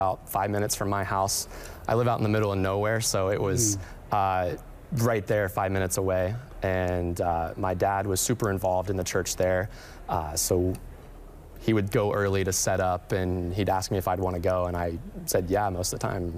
about 5 minutes from my house. I live out in the middle of nowhere, so it was right there, 5 minutes away. And my dad was super involved in the church there, so he would go early to set up, and he'd ask me if I'd want to go, and I said yeah most of the time.